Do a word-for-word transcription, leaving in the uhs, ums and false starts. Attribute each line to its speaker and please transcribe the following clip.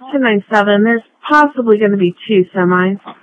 Speaker 1: ten nine seven. There's possibly going to be two semis.